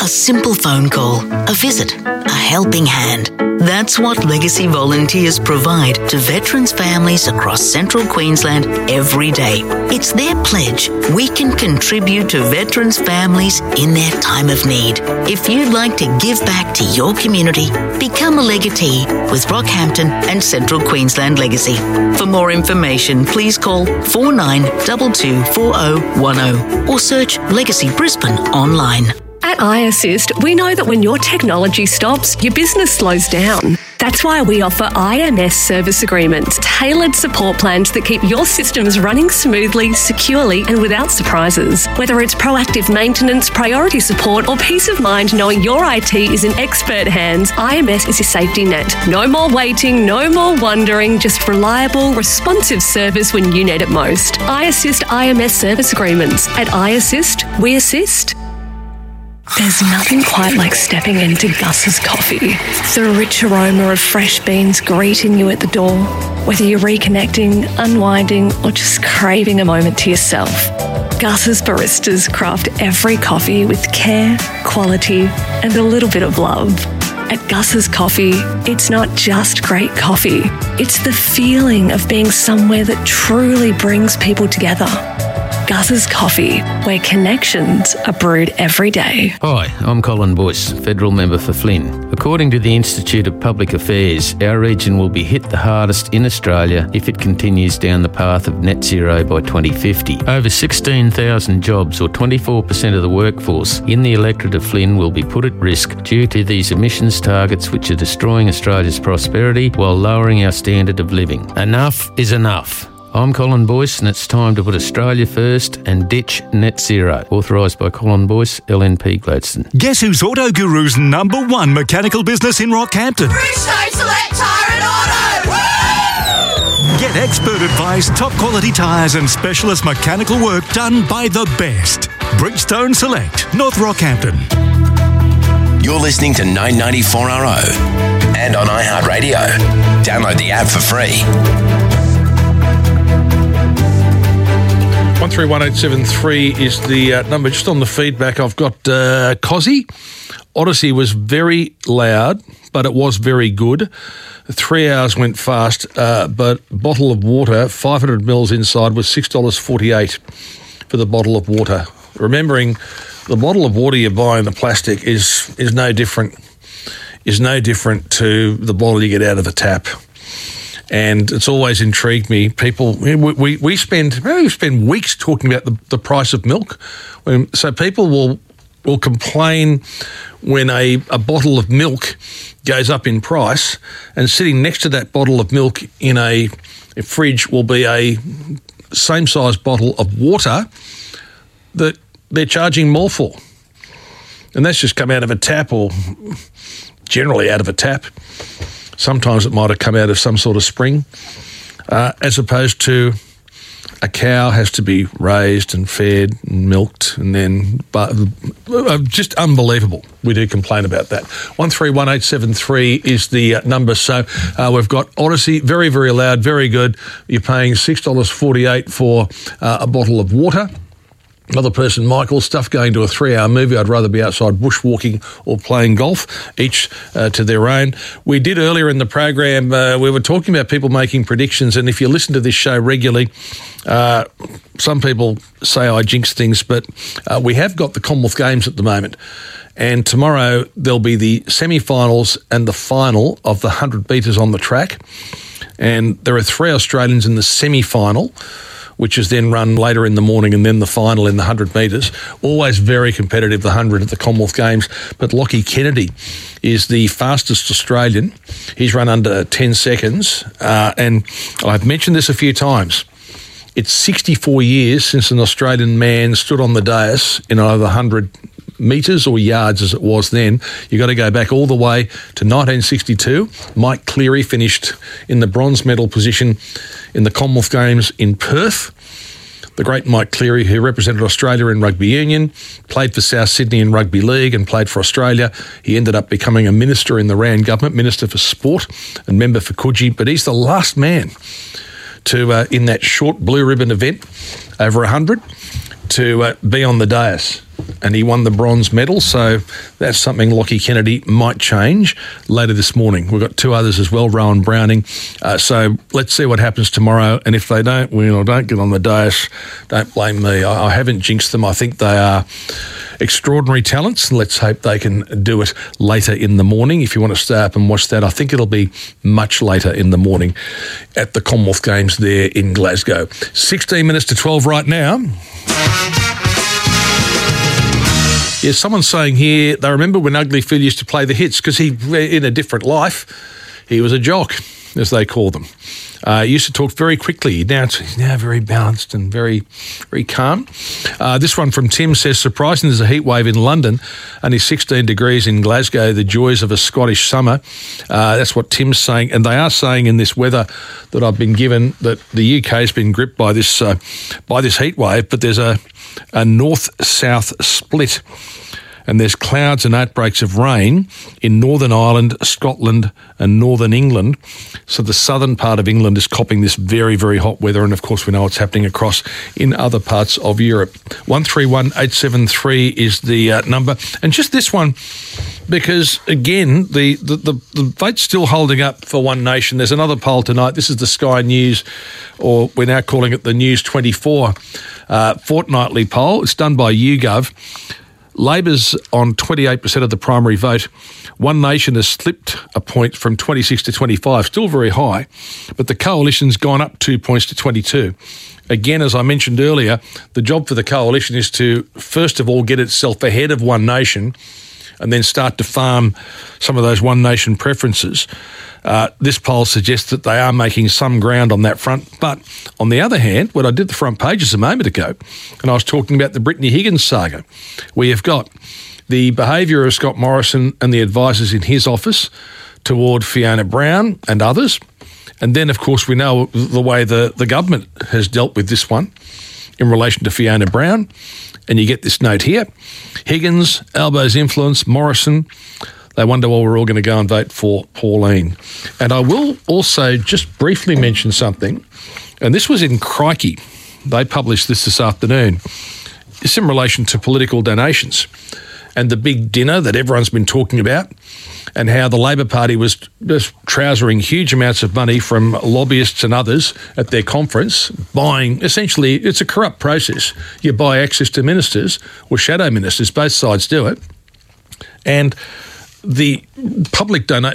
simple phone call, a visit, a helping hand. That's what Legacy volunteers provide to veterans' families across central Queensland every day. It's their pledge we can contribute to veterans' families in their time of need. If you'd like to give back to your community, become a legatee with Rockhampton and Central Queensland Legacy. For more information, please call 49224010 or search Legacy Brisbane online. At iAssist, we know that when your technology stops, your business slows down. That's why we offer IMS service agreements, tailored support plans that keep your systems running smoothly, securely, and without surprises. Whether it's proactive maintenance, priority support, or peace of mind knowing your IT is in expert hands, IMS is your safety net. No more waiting, no more wondering, just reliable, responsive service when you need it most. iAssist IMS service agreements. At iAssist, we assist. There's nothing quite like stepping into Gus's Coffee. The rich aroma of fresh beans greeting you at the door. Whether you're reconnecting, unwinding, or just craving a moment to yourself, Gus's baristas craft every coffee with care, quality, and a little bit of love. At Gus's Coffee, it's not just great coffee. It's the feeling of being somewhere that truly brings people together. Gus's Coffee, where connections are brewed every day. Hi, I'm Colin Boyce, Federal Member for Flynn. According to the Institute of Public Affairs, our region will be hit the hardest in Australia if it continues down the path of net zero by 2050. Over 16,000 jobs, or 24% of the workforce, in the electorate of Flynn will be put at risk due to these emissions targets which are destroying Australia's prosperity while lowering our standard of living. Enough is enough. I'm Colin Boyce, and it's time to put Australia first and ditch net zero. Authorised by Colin Boyce, LNP Gladstone. Guess who's Auto Guru's #1 mechanical business in Rockhampton? Bridgestone Select Tyre and Auto! Woo! Get expert advice, top quality tyres and specialist mechanical work done by the best. Bridgestone Select, North Rockhampton. You're listening to 994RO and on iHeartRadio. Download the app for free. 131873 is the number. Just on the feedback, I've got Cozzy. Odyssey was very loud, but it was very good. 3 hours went fast, but bottle of water, 500 mils inside, was $6.48 for the bottle of water. Remembering the bottle of water you buy in the plastic is no different to the bottle you get out of the tap. And it's always intrigued me. People, we spend weeks talking about the price of milk. So people will complain when a bottle of milk goes up in price, and sitting next to that bottle of milk in a fridge will be a same size bottle of water that they're charging more for. And that's just come out of a tap, or generally out of a tap. Sometimes it might have come out of some sort of spring, as opposed to a cow has to be raised and fed and milked, and then just unbelievable. We do complain about that. 131873 is the number. So we've got Odyssey, very, very loud, very good. You're paying $6.48 for a bottle of water. Another person, Michael, stuff going to a 3-hour movie. I'd rather be outside bushwalking or playing golf, each to their own. We did earlier in the program, we were talking about people making predictions, and if you listen to this show regularly, some people say I jinx things, but we have got the Commonwealth Games at the moment, and tomorrow there'll be the semi-finals and the final of the 100 metres on the track, and there are 3 Australians in the semi-final, which is then run later in the morning, and then the final in the 100 metres. Always very competitive, the 100 at the Commonwealth Games. But Lockie Kennedy is the fastest Australian. He's run under 10 seconds. And I've mentioned this a few times. It's 64 years since an Australian man stood on the dais in either 100 metres or yards as it was then. You've got to go back all the way to 1962. Mike Cleary finished in the bronze medal position in the Commonwealth Games in Perth. The great Mike Cleary, who represented Australia in rugby union, played for South Sydney in rugby league and played for Australia. He ended up becoming a minister in the Rand government, Minister for Sport and member for Coogee. But he's the last man to, in that short blue ribbon event, over 100, to be on the dais. And he won the bronze medal, so that's something Lockie Kennedy might change later this morning. We've got two others as well, Rowan Browning. So let's see what happens tomorrow. And if they don't win or don't get on the dais, don't blame me. I haven't jinxed them. I think they are extraordinary talents, and let's hope they can do it later in the morning. If you want to stay up and watch that, I think it'll be much later in the morning at the Commonwealth Games there in Glasgow. 16 minutes to 12 right now. Yeah, someone's saying here they remember when Ugly Phil used to play the hits because he, in a different life, he was a jock, as they call them. He used to talk very quickly. He's now very balanced and very, very calm. This one from Tim says, surprising there's a heat wave in London, only 16 degrees in Glasgow, the joys of a Scottish summer. That's what Tim's saying. And they are saying in this weather that I've been given that the UK has been gripped by this heat wave, but there's a north-south split. And there's clouds and outbreaks of rain in Northern Ireland, Scotland and Northern England. So the southern part of England is copping this very, very hot weather. And, of course, we know what's happening across in other parts of Europe. 131873 is the number. And just this one, because, again, the vote's still holding up for One Nation. There's another poll tonight. This is the Sky News, or we're now calling it the News 24 fortnightly poll. It's done by YouGov. Labor's on 28% of the primary vote. One Nation has slipped a point from 26 to 25, still very high, but the coalition's gone up 2 points to 22. Again, as I mentioned earlier, the job for the coalition is to, first of all, get itself ahead of One Nation and then start to farm some of those One Nation preferences. This poll suggests that they are making some ground on that front. But on the other hand, when I did the front pages a moment ago, and I was talking about the Brittany Higgins saga, we have got the behaviour of Scott Morrison and the advisors in his office toward Fiona Brown and others. And then, of course, we know the way the government has dealt with this one in relation to Fiona Brown. And you get this note here. Higgins, Albo's influence, Morrison. They wonder why we're all going to go and vote for Pauline. And I will also just briefly mention something. And this was in Crikey. They published this afternoon. It's in relation to political donations and the big dinner that everyone's been talking about, and how the Labor Party was just trousering huge amounts of money from lobbyists and others at their conference, buying, essentially, it's a corrupt process. You buy access to ministers or shadow ministers, both sides do it. And the public both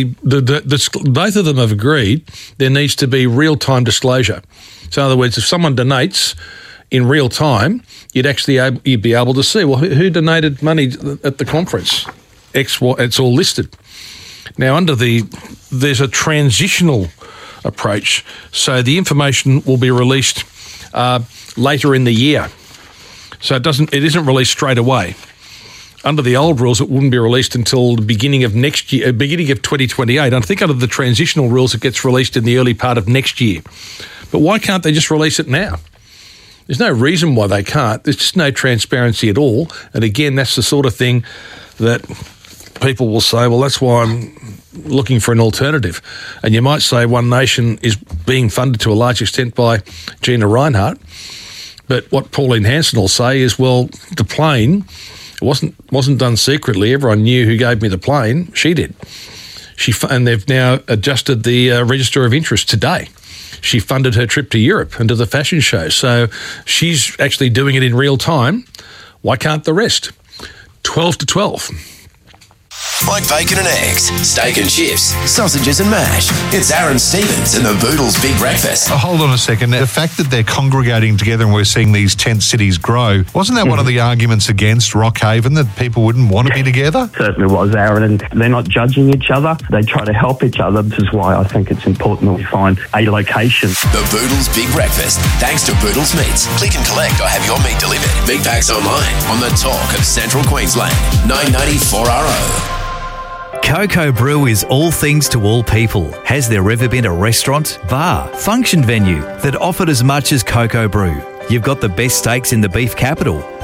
of them have agreed there needs to be real-time disclosure. So in other words, if someone donates in real time, you'd be able to see, well, who donated money at the conference? It's all listed. Now, there's a transitional approach, so the information will be released later in the year. So it isn't released straight away. Under the old rules, it wouldn't be released until the beginning of next year, beginning of 2028. I think under the transitional rules, it gets released in the early part of next year. But why can't they just release it now? There's no reason why they can't. There's just no transparency at all. And again, that's the sort of thing that people will say, well, that's why I'm looking for an alternative. And you might say One Nation is being funded to a large extent by Gina Rinehart. But what Pauline Hanson will say is, well, the plane wasn't done secretly. Everyone knew who gave me the plane. She did. And they've now adjusted the register of interest today. She funded her trip to Europe and to the fashion show. So she's actually doing it in real time. Why can't the rest? 12 to 12. Like bacon and eggs, steak and chips, sausages and mash. It's Aaron Stevens and the Boodles Big Breakfast. Hold on a second. The fact that they're congregating together and we're seeing these tent cities grow, wasn't that one of the arguments against Rockhaven, that people wouldn't want to be together? Certainly was, Aaron, and they're not judging each other. They try to help each other. This is why I think it's important that we find a location. The Boodles Big Breakfast, thanks to Boodles Meats. Click and collect or have your meat delivered. Big packs online on the talk of Central Queensland. 990-4RO. Coco Brew is all things to all people. Has there ever been a restaurant, bar, function venue that offered as much as Coco Brew? You've got the best steaks in the beef capital,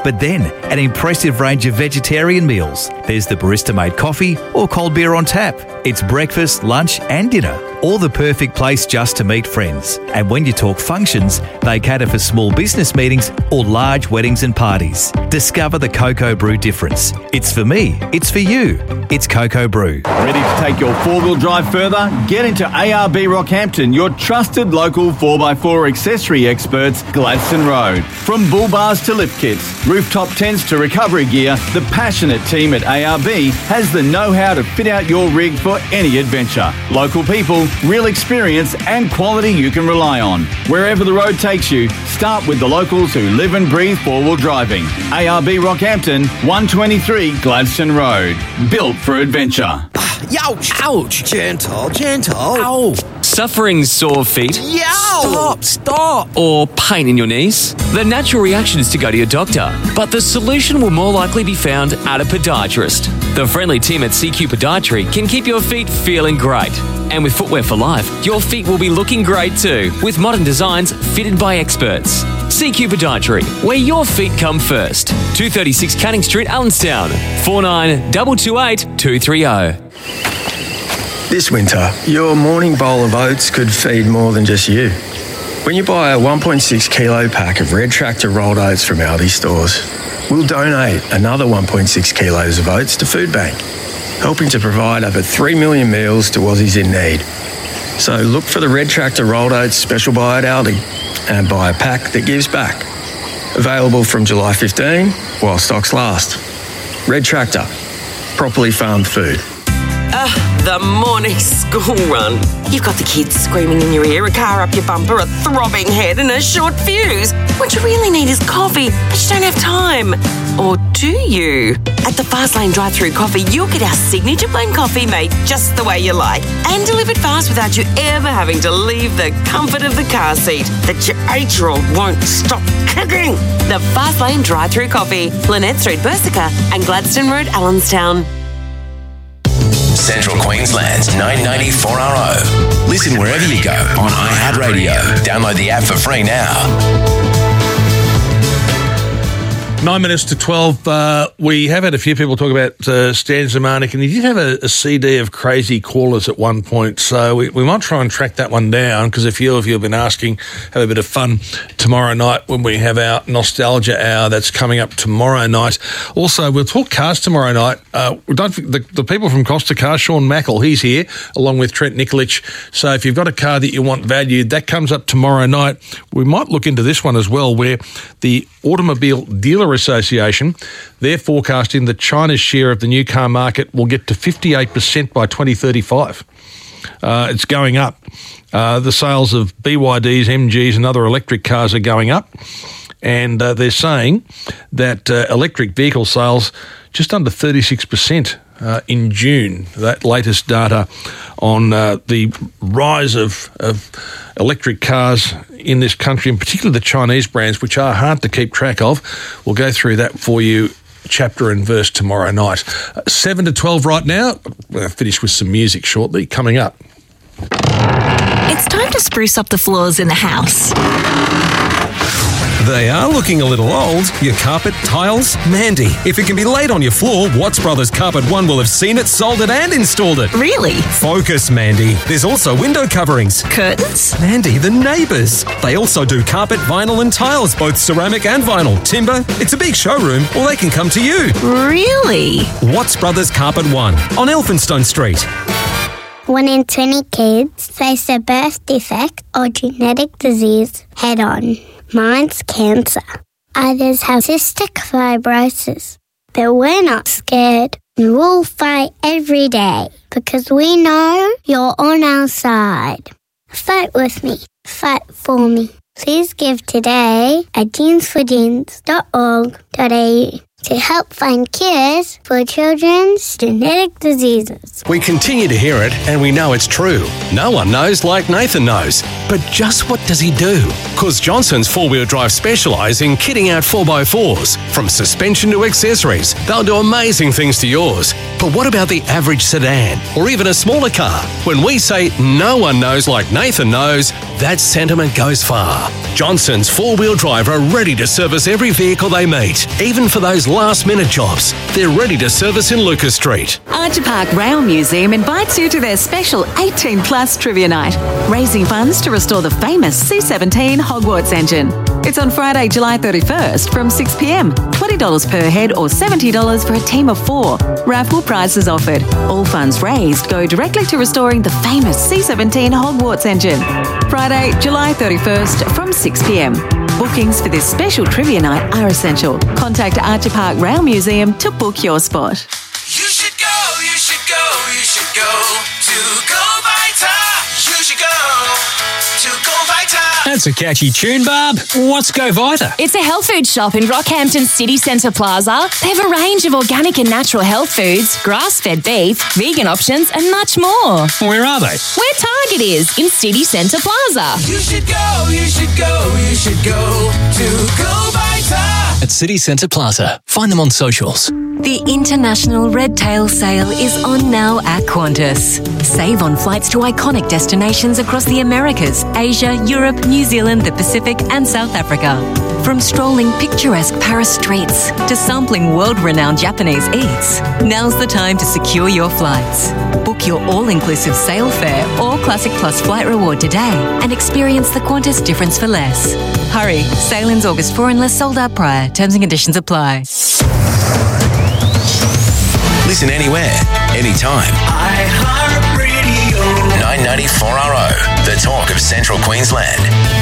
But then, an impressive range of vegetarian meals. There's the barista-made coffee or cold beer on tap. It's breakfast, lunch and dinner. All the perfect place just to meet friends. And when you talk functions, they cater for small business meetings or large weddings and parties. Discover the Cocoa Brew difference. It's for me. It's for you. It's Cocoa Brew. Ready to take your four-wheel drive further? Get into ARB Rockhampton, your trusted local 4x4 accessory experts, Gladstone Road. From bull bars to lift kits, rooftop tents to recovery gear, the passionate team at ARB has the know-how to fit out your rig for any adventure. Local people, real experience and quality you can rely on. Wherever the road takes you, start with the locals who live and breathe four-wheel driving. ARB Rockhampton, 123 Gladstone Road. Built for adventure. Ouch! Ouch! Gentle. Ow! Suffering sore feet? Yow! Stop! Or pain in your knees? The natural reaction is to go to your doctor, but the solution will more likely be found at a podiatrist. The friendly team at CQ Podiatry can keep your feet feeling great. And with Footwear for Life, your feet will be looking great too, with modern designs fitted by experts. CQ Podiatry, where your feet come first. 236 Canning Street, Allenstown. 492228 230. This winter, your morning bowl of oats could feed more than just you. When you buy a 1.6 kilo pack of Red Tractor rolled oats from Aldi stores, we'll donate another 1.6 kilos of oats to Food Bank, helping to provide over 3 million meals to Aussies in need. So look for the Red Tractor rolled oats special buy at Aldi and buy a pack that gives back. Available from July 15 while stocks last. Red Tractor, properly farmed food. The morning school run. You've got the kids screaming in your ear, a car up your bumper, a throbbing head and a short fuse. What you really need is coffee, but you don't have time. Or do you? At the Fastlane drive-thru coffee, you'll get our signature blend coffee made just the way you like and delivered fast without you ever having to leave the comfort of the car seat that your 8-year-old won't stop kicking. The Fastlane drive-thru coffee, Lynette Street, Bersica and Gladstone Road, Allenstown. Central Queensland's 994RO. Listen wherever you go on iHeartRadio. Download the app for free now. 9 minutes to 12. We have had a few people talk about Stan Zemanek, and he did have a CD of crazy callers at one point, so we might try and track that one down, because a few of you have been asking, have a bit of fun tomorrow night when we have our Nostalgia Hour. That's coming up tomorrow night. Also, we'll talk cars tomorrow night. Don't forget the people from Costa Cars, Sean Mackle, he's here, along with Trent Nikolic. So if you've got a car that you want valued, that comes up tomorrow night. We might look into this one as well, where the Automobile Dealer Association, they're forecasting that China's share of the new car market will get to 58% by 2035. It's going up. The sales of BYDs, MGs and other electric cars are going up. And they're saying that electric vehicle sales just under 36% in June. That latest data on the rise of electric cars in this country, and particularly the Chinese brands, which are hard to keep track of. We'll go through that for you chapter and verse tomorrow night. 7 to 12 right now. We'll finish with some music shortly. Coming up. It's time to spruce up the floors in the house. They are looking a little old. Your carpet, tiles, Mandy. If it can be laid on your floor, Watts Brothers Carpet One will have seen it, sold it and installed it. Really? Focus, Mandy. There's also window coverings. Curtains? Mandy, the neighbours. They also do carpet, vinyl and tiles, both ceramic and vinyl. Timber. It's a big showroom, or they can come to you. Really? Watts Brothers Carpet One on Elphinstone Street. 1 in 20 kids face a birth defect or genetic disease head on. Mine's cancer. Others have cystic fibrosis. But we're not scared. We'll fight every day because we know you're on our side. Fight with me. Fight for me. Please give today at jeansforjeans.org.au to help find cures for children's genetic diseases. We continue to hear it, and we know it's true. No one knows like Nathan knows. But just what does he do? Because Johnson's four-wheel drive specialise in kitting out 4x4s. From suspension to accessories, they'll do amazing things to yours. But what about the average sedan, or even a smaller car? When we say no one knows like Nathan knows, that sentiment goes far. Johnson's 4-wheel drive are ready to service every vehicle they meet, even for those last-minute jobs. They're ready to service in Lucas Street. Archer Park Rail Museum invites you to their special 18-plus trivia night, raising funds to restore the famous C-17 Hogwarts engine. It's on Friday, July 31st from 6 p.m. $20 per head or $70 for a team of 4. Raffle prizes offered. All funds raised go directly to restoring the famous C-17 Hogwarts engine. Friday, July 31st from 6 p.m. Bookings for this special trivia night are essential. Contact Archer Park Rail Museum to book your spot. You should go to Go Vita. You should go to Go Vita. That's a catchy tune, Barb. What's Go Vita? It's a health food shop in Rockhampton City Centre Plaza. They have a range of organic and natural health foods, grass-fed beef, vegan options and much more. Where are they? Where Target is, in City Centre Plaza. You should go to Go Vita. At City Centre Plaza. Find them on socials. The International Red Tail Sale is on now at Qantas. Save on flights to iconic destinations across the Americas, Asia, Europe, New Zealand, the Pacific and South Africa. From strolling picturesque Paris streets to sampling world-renowned Japanese eats, now's the time to secure your flights. Book your all-inclusive sale fare or Classic Plus flight reward today and experience the Qantas difference for less. Hurry, sale ends August 4 unless sold out prior. Terms and conditions apply. Listen anywhere, anytime. iHeartRadio. 994RO, the talk of Central Queensland.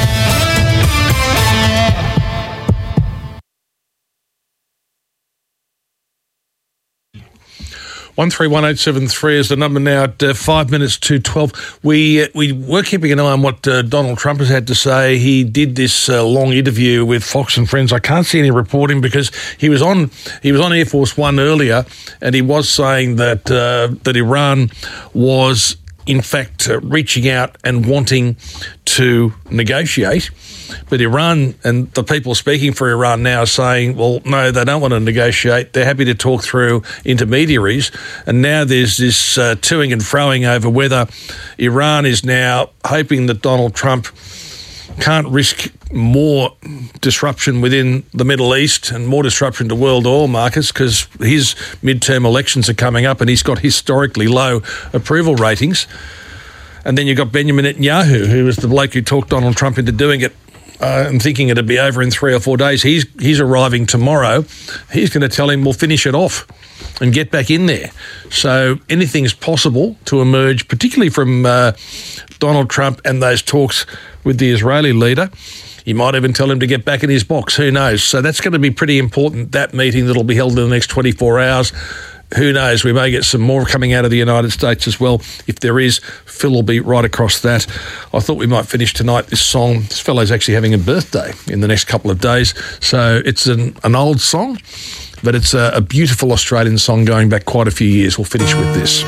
One 131873 is the number now at 5 minutes to 12. We were keeping an eye on what Donald Trump has had to say. He did this long interview with Fox and Friends. I can't see any reporting because he was on Air Force One earlier, and he was saying that that Iran was in fact reaching out and wanting to negotiate. But Iran and the people speaking for Iran now are saying, well, no, they don't want to negotiate. They're happy to talk through intermediaries. And now there's this toing and froing over whether Iran is now hoping that Donald Trump can't risk more disruption within the Middle East and more disruption to world oil markets because his midterm elections are coming up and he's got historically low approval ratings. And then you've got Benjamin Netanyahu, who was the bloke who talked Donald Trump into doing it and thinking it'd be over in 3 or 4 days. He's arriving tomorrow. He's going to tell him we'll finish it off and get back in there. So anything's possible to emerge, particularly from Donald Trump and those talks with the Israeli leader. He might even tell him to get back in his box. Who knows? So that's going to be pretty important, that meeting that'll be held in the next 24 hours. Who knows? We may get some more coming out of the United States as well. If there is, Phil will be right across that. I thought we might finish tonight this song. This fellow's actually having a birthday in the next couple of days. So it's an old song, but it's a beautiful Australian song going back quite a few years. We'll finish with this.